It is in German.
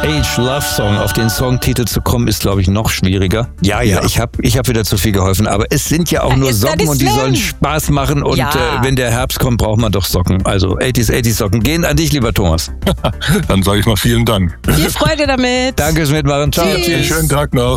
Age Love Song. Auf den Songtitel zu kommen, ist, glaube ich, noch schwieriger. Ja, ich hab wieder zu viel geholfen. Aber es sind ja auch nur Socken und die sollen Spaß machen. Und wenn der Herbst kommt, braucht man doch Socken. Also 80s Socken. Gehen an dich, lieber Thomas. Dann sage ich mal vielen Dank. Viel Freude damit. Danke fürs Mitmachen. Ciao. Tschüss. Schönen Tag noch.